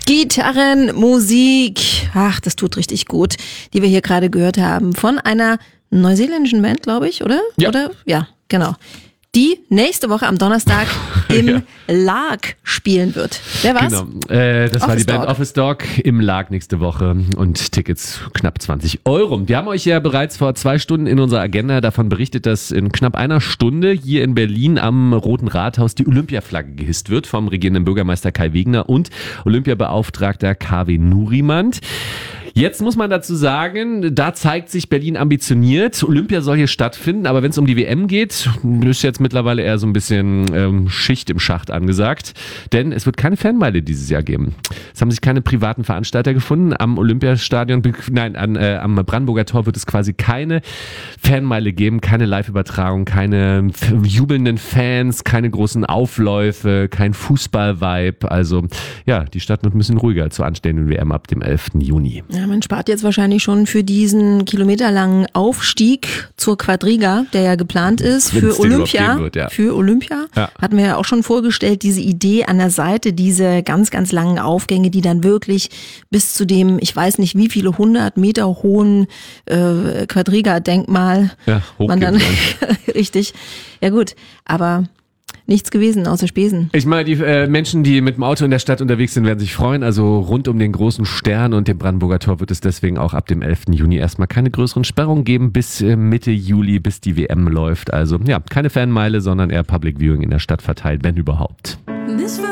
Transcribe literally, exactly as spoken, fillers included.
Gitarrenmusik, ach, das tut richtig gut, die wir hier gerade gehört haben, von einer neuseeländischen Band, glaube ich, oder? Ja. Oder? Ja, genau. Die nächste Woche am Donnerstag im Ja. Lark spielen wird. Wer war's? Genau, äh, das war Office die Band Dog. Office Dog im Lark nächste Woche und Tickets knapp zwanzig Euro. Wir haben euch ja bereits vor zwei Stunden in unserer Agenda davon berichtet, dass in knapp einer Stunde hier in Berlin am Roten Rathaus die Olympiaflagge gehisst wird vom regierenden Bürgermeister Kai Wegner und Olympiabeauftragter K W Nurimant. Jetzt muss man dazu sagen, da zeigt sich Berlin ambitioniert. Olympia soll hier stattfinden, aber wenn es um die W M geht, ist jetzt mittlerweile eher so ein bisschen ähm, Schicht im Schacht angesagt. Denn es wird keine Fanmeile dieses Jahr geben. Es haben sich keine privaten Veranstalter gefunden. Am Olympiastadion, nein, an, äh, am Brandenburger Tor wird es quasi keine Fanmeile geben, keine Live-Übertragung, keine f- jubelnden Fans, keine großen Aufläufe, kein Fußball-Vibe. Also ja, die Stadt wird ein bisschen ruhiger zur anstehenden W M ab dem elften Juni. Ja, man spart jetzt wahrscheinlich schon für diesen kilometerlangen Aufstieg zur Quadriga, der ja geplant ist, Wenn's für den Olympia. überhaupt geben wird, ja. Für Olympia. Ja. Hatten wir ja auch schon vorgestellt, diese Idee an der Seite, diese ganz, ganz langen Aufgänge, die dann wirklich bis zu dem, ich weiß nicht wie viele hundert Meter hohen äh, Quadriga-Denkmal Ja, man dann hochgehen richtig. Ja gut, aber nichts gewesen außer Spesen. Ich meine, die äh, Menschen, die mit dem Auto in der Stadt unterwegs sind, werden sich freuen. Also rund um den großen Stern und dem Brandenburger Tor wird es deswegen auch ab dem elften Juni erstmal keine größeren Sperrungen geben bis äh, Mitte Juli, bis die W M läuft. Also ja, keine Fanmeile, sondern eher Public Viewing in der Stadt verteilt, wenn überhaupt.